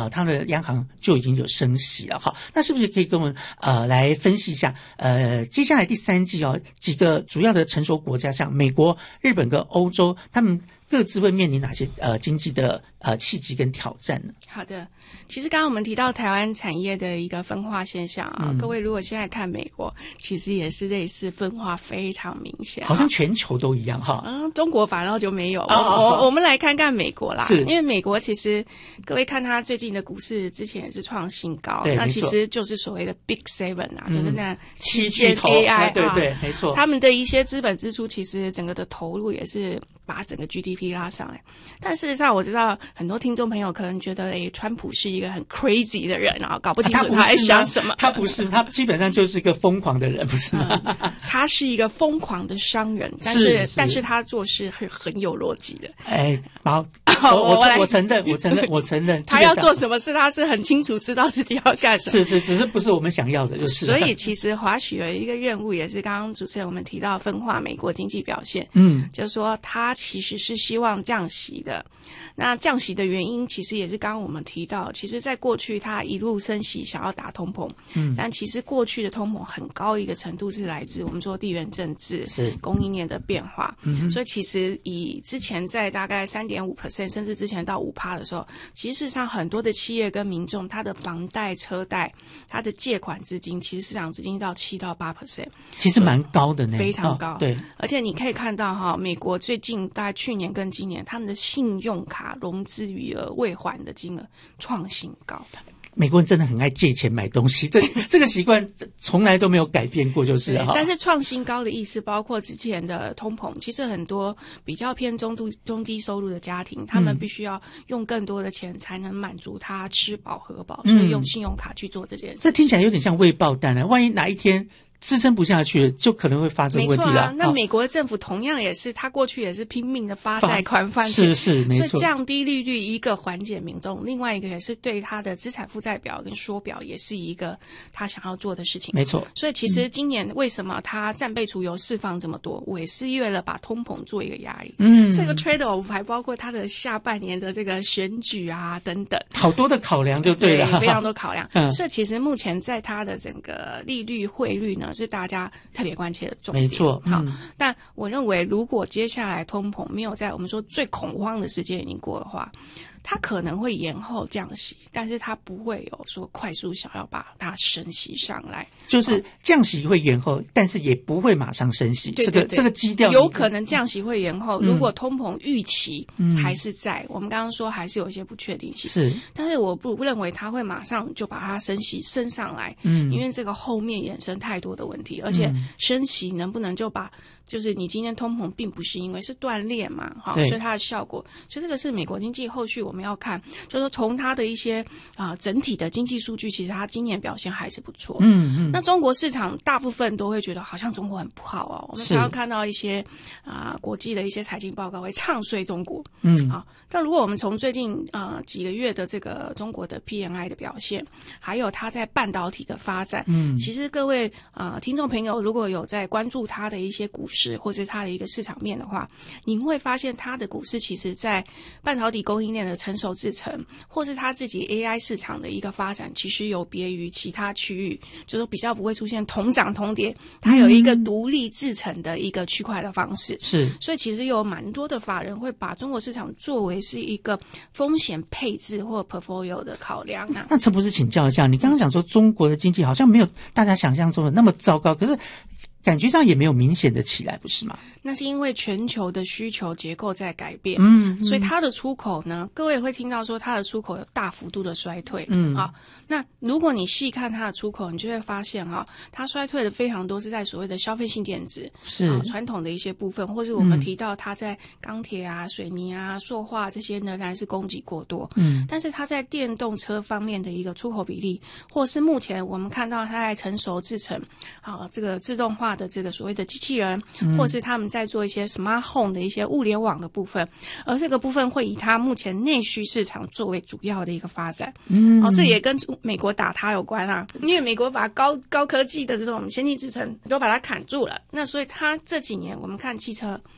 他们的央行就已经有升息了。好，那是不是可以跟我们来分析一下接下来第三季几个主要的成熟国家，像美国、日本跟欧洲，他们各自会面临哪些经济的契机跟挑战呢？ 好的，其实刚刚我们提到台湾产业的一个分化现象啊，各位如果现在看美国，其实也是类似分化非常明显， 好像全球都一样哈。 中国反而就没有。我们来看看美国啦， 是因为美国其实各位看它最近的股市之前也是创新高， 对， 那其实就是所谓的 Big Seven 啊，就是那七巨头 AI 对对，没错。 他们的一些资本支出，其实整个的投入也是把整个 GDP 拉上来。但事实上，我知道很多听众朋友可能觉得，川普是一个很 crazy 的人啊，搞不清楚他在想什么。 他不是，他基本上就是一个疯狂的人，不是吗？ 他是一个疯狂的商人，但是他做事很有逻辑的。 好，我承认， 他要做什么事，他是很清楚知道自己要干什么。 是，只是不是我们想要的，就是。 所以其实华许有一个任务，也是刚刚主持人我们提到分化美国经济表现，就是说他其实是希望降息的。那降息的原因，其实也是刚刚我们提到，其实在过去他一路升息，想要打通膨，但其实过去的通膨很高一个程度是来自我们说地缘政治、是供应链的变化，所以其实以之前在大概3.5%，甚至之前到5%的时候，其实事实上很多的企业跟民众，他的房贷、车贷、他的借款资金，其实市场资金到7到8%， 其实蛮高的呢， 非常高。 对， 而且你可以看到美国最近大概去年跟今年，他们的信用卡融资余额未还的金额创新高。 美国人真的很爱借钱买东西，这个习惯从来都没有改变过，就是哈。 但是创新高的意思包括之前的通膨，其实很多比较偏中低收入的家庭，他们必须要用更多的钱才能满足他吃饱喝饱，所以用信用卡去做这件事。 这听起来有点像未爆弹啊！万一哪一天支撑不下去，就可能会发生问题了。 没错啊，那美国的政府同样也是，他过去也是拼命的发债宽放， 是没错。 所以降低利率，一个缓解民众，另外一个也是对他的资产负债表跟缩表，也是一个他想要做的事情。 没错。 所以其实今年为什么他战备储油释放这么多，我也是为了把通膨做一个压抑。这个 trade off 还包括他的下半年的这个选举啊等等， 好多的考量就对了， 非常多考量。所以其实目前在他的整个利率汇率呢，是大家特别关切的重点。 没错。 好，但我认为如果接下来通膨没有在我们说最恐慌的时间已经过的话，它可能会延后降息，但是它不会有说快速想要把它升息上来。 就是降息会延后，但是也不会马上升息。 对对对， 这个基调有可能降息会延后。如果通膨预期还是在，我们刚刚说还是有一些不确定性。 是， 但是我不认为它会马上就把它升息升上来。因为这个后面衍生太多的问题，而且升息能不能就把就是你今天通膨并不是因为是锻炼嘛，所以它的效果，所以这个是美国经济后续我们要看，就是说从它的一些整体的经济数据，其实它今年表现还是不错。那中国市场大部分都会觉得好像中国很不好哦，我们常常看到一些国际的一些财经报告会唱衰中国。但如果我们从最近几个月的这个中国的 PMI 的表现，还有它在半导体的发展，其实各位听众朋友如果有在关注它的一些股市或者它的一个市场面的话，你会发现它的股市其实在半导体供应链的成熟制程，或是它自己 AI 市场的一个发展，其实有别于其他区域，就是比较不会出现同涨同跌，它有一个独立制程的一个区块的方式。 是， 所以其实有蛮多的法人会把中国市场作为是一个风险配置或 portfolio 的考量啊。 那陈博士请教一下，你刚刚讲说中国的经济好像没有大家想象中的那么糟糕，可是感觉上也没有明显的起来，不是吗？ 那是因为全球的需求结构在改变，所以它的出口呢，各位会听到说它的出口有大幅度的衰退，那如果你细看它的出口，你就会发现它衰退的非常多是在所谓的消费性电子，是传统的一些部分，或是我们提到它在钢铁啊、水泥啊、塑化这些仍然是供给过多，但是它在电动车方面的一个出口比例，或是目前我们看到它在成熟制程，这个自动化的这个所谓的机器人，或是他们在做一些 smart home 的一些物联网的部分，而这个部分会以它目前内需市场作为主要的一个发展。这也跟美国打它有关啊，因为美国把高科技的这种先进制程都把它砍住了，那所以它这几年我们看汽车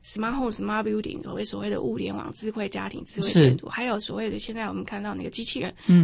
smart home、smart building，所谓的物联网、智慧家庭、智慧建筑，还有所谓的现在我们看到那个机器人，